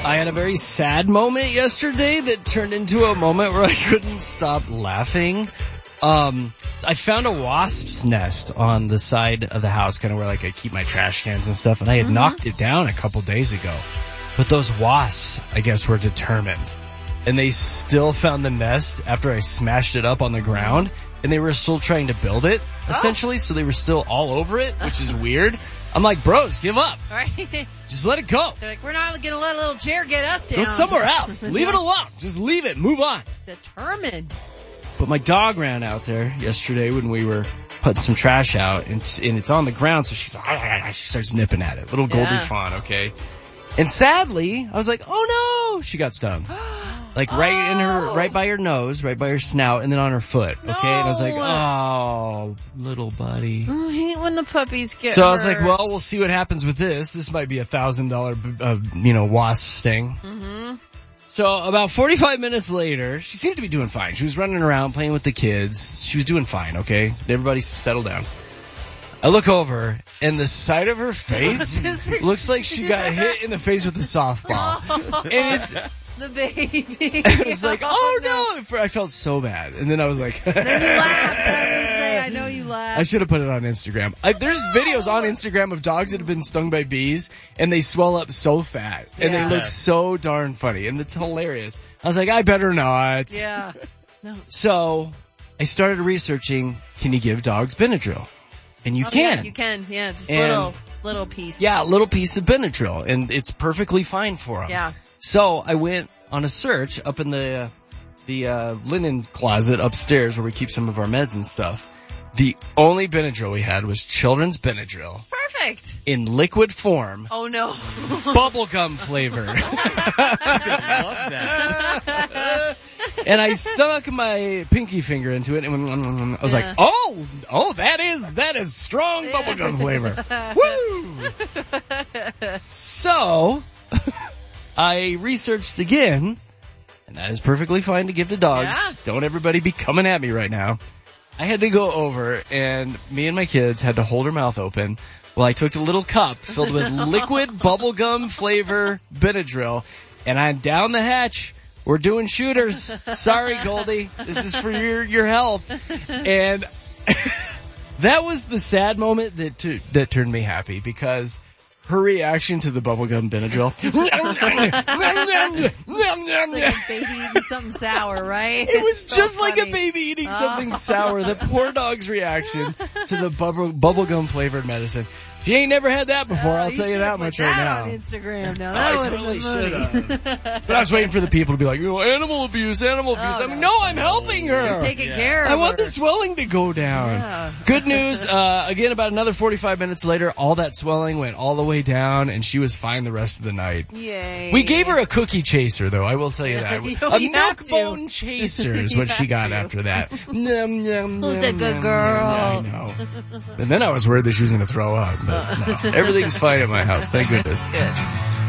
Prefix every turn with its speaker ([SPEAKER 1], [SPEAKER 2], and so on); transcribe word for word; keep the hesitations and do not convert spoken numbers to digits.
[SPEAKER 1] I had a very sad moment yesterday that turned into a moment where I couldn't stop laughing. Um, I found a wasp's nest on the side of the house, kind of where like I keep my trash cans and stuff, and I had mm-hmm. knocked it down a couple days ago. But those wasps, I guess, were determined. And they still found the nest after I smashed it up on the ground, and they were still trying to build it, essentially, oh. so they were still all over it, which is weird. I'm like, bros, give up.
[SPEAKER 2] Right.
[SPEAKER 1] Just let it go.
[SPEAKER 2] They're like, we're not going to let a little chair get us down.
[SPEAKER 1] Go somewhere else. Leave it alone. Just leave it. Move on.
[SPEAKER 2] Determined.
[SPEAKER 1] But my dog ran out there yesterday when we were putting some trash out, and, and it's on the ground, so she's like, she starts nipping at it. Little Goldie yeah. Fawn, okay? And sadly, I was like, oh no, she got stung. Like right
[SPEAKER 2] oh.
[SPEAKER 1] in her, right by her nose, right by her snout, and then on her foot, okay?
[SPEAKER 2] No.
[SPEAKER 1] And I was like, oh, little buddy.
[SPEAKER 2] Oh, I hate when the puppies get
[SPEAKER 1] So
[SPEAKER 2] hurt.
[SPEAKER 1] I was like, well, we'll see what happens with this. This might be a thousand dollar, uh, you know, wasp sting.
[SPEAKER 2] Mm-hmm.
[SPEAKER 1] So about forty-five minutes later, she seemed to be doing fine. She was running around, playing with the kids. She was doing fine, okay? Everybody settle down. I look over, and the side of her face looks like she got hit in the face with a softball.
[SPEAKER 2] Oh,
[SPEAKER 1] and it's
[SPEAKER 2] the baby.
[SPEAKER 1] It was like, oh, oh no. I felt so bad. And then I was like...
[SPEAKER 2] then you laughed. I, say, I know you laughed.
[SPEAKER 1] I should have put it on Instagram. I, there's
[SPEAKER 2] no.
[SPEAKER 1] videos on Instagram of dogs that have been stung by bees, and they swell up so fat. And
[SPEAKER 2] yeah.
[SPEAKER 1] they look so darn funny. And it's hilarious. I was like, I better not.
[SPEAKER 2] Yeah. No.
[SPEAKER 1] So I started researching, can you give dogs Benadryl? And you
[SPEAKER 2] oh,
[SPEAKER 1] can.
[SPEAKER 2] Yeah, you can, yeah, just
[SPEAKER 1] and,
[SPEAKER 2] little, little piece.
[SPEAKER 1] Yeah, a little piece of Benadryl, and it's perfectly fine for them.
[SPEAKER 2] Yeah.
[SPEAKER 1] So I went on a search up in the, uh, the, uh, linen closet upstairs where we keep some of our meds and stuff. The only Benadryl we had was children's Benadryl.
[SPEAKER 2] Perfect.
[SPEAKER 1] In liquid form.
[SPEAKER 2] Oh no.
[SPEAKER 1] Bubblegum flavor.
[SPEAKER 3] I love that.
[SPEAKER 1] And I stuck my pinky finger into it, and I was yeah. like, "Oh, oh, that is that is strong yeah. bubblegum flavor." Woo! So, I researched again, and that is perfectly fine to give to dogs.
[SPEAKER 2] Yeah.
[SPEAKER 1] Don't everybody be coming at me right now. I had to go over, and me and my kids had to hold her mouth open while I took a little cup filled with liquid bubblegum flavor Benadryl, and I'm down the hatch. We're doing shooters. Sorry, Goldie. This is for your, your health. And that was the sad moment that t- that turned me happy, because her reaction to the bubblegum Benadryl.
[SPEAKER 2] Like a baby eating something sour, right?
[SPEAKER 1] It was
[SPEAKER 2] so
[SPEAKER 1] just
[SPEAKER 2] funny.
[SPEAKER 1] like a baby eating
[SPEAKER 2] oh.
[SPEAKER 1] something sour. The poor dog's reaction to the bubble, bubblegum flavored medicine. She ain't never had that before,
[SPEAKER 2] uh,
[SPEAKER 1] I'll tell you that much right now.
[SPEAKER 2] On Instagram now.
[SPEAKER 1] I
[SPEAKER 2] That
[SPEAKER 1] totally should have. But I was waiting for the people to be like, you know, animal abuse, animal abuse.
[SPEAKER 2] Oh,
[SPEAKER 1] I'm like,
[SPEAKER 2] no,
[SPEAKER 1] no, I'm helping her.
[SPEAKER 2] You're taking
[SPEAKER 3] Yeah.
[SPEAKER 2] care of
[SPEAKER 1] I want
[SPEAKER 2] her.
[SPEAKER 1] the swelling to go down.
[SPEAKER 2] Yeah.
[SPEAKER 1] Good news, uh, again, about another forty-five minutes later, all that swelling went all the way down, and she was fine the rest of the night.
[SPEAKER 2] Yay.
[SPEAKER 1] We gave her a cookie chaser, though, I will tell you that.
[SPEAKER 2] You
[SPEAKER 1] A
[SPEAKER 2] have
[SPEAKER 1] milk
[SPEAKER 2] to.
[SPEAKER 1] bone chaser is
[SPEAKER 2] You
[SPEAKER 1] what she
[SPEAKER 2] have
[SPEAKER 1] got
[SPEAKER 2] to.
[SPEAKER 1] after that. Num, num,
[SPEAKER 2] Who's
[SPEAKER 1] num,
[SPEAKER 2] a good
[SPEAKER 1] num,
[SPEAKER 2] girl?
[SPEAKER 1] num, I know. And then I was worried that she was going to throw up, but no. Everything's fine at my house, thank goodness.
[SPEAKER 2] Good.